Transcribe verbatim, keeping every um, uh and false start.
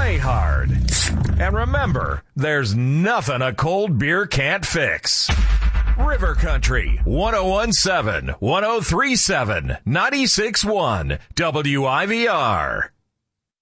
play hard. And remember, there's nothing a cold beer can't fix. River Country, one oh one seven, one oh three seven, ninety-six point one, W I V R.